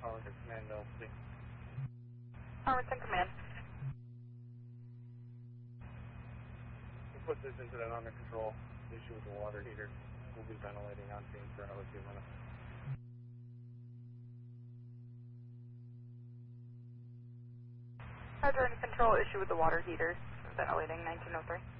Arlington Command LC. Arlington Command. We'll put this incident under control. Issue with the water heater. We'll be ventilating on scene for another 2 minutes. Roger, any control issue with the water heater. Ventilating 1903.